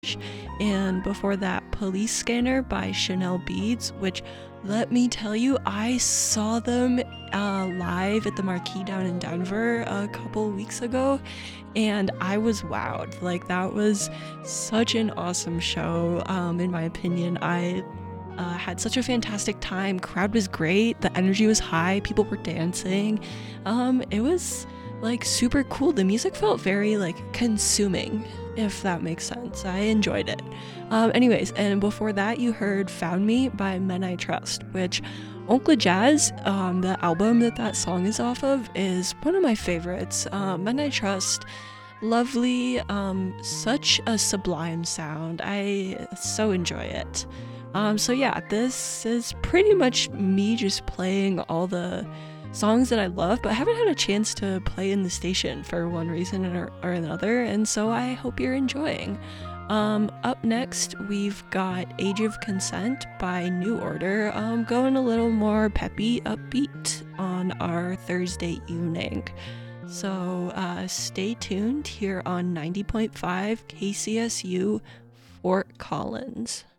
and before that Police Scanner by Chanel Beads, which, let me tell you, I saw them live at the Marquee down in Denver a couple weeks ago, and I was wowed. Like, that was such an awesome show, in my opinion. I had such a fantastic time. Crowd was great, the energy was high, people were dancing. It was like super cool. The music felt very like consuming, if that makes sense. I enjoyed it. Anyways, and before that you heard Found Me by Men I Trust, which Onkla Jazz, the album that song is off of, is one of my favorites. Men I Trust, lovely, such a sublime sound. I so enjoy it. So yeah, this is pretty much me just playing all the songs that I love, but I haven't had a chance to play in the station for one reason or another, and so I hope you're enjoying. Up next, we've got Age of Consent by New Order, going a little more peppy, upbeat on our Thursday evening. So stay tuned here on 90.5 KCSU Fort Collins.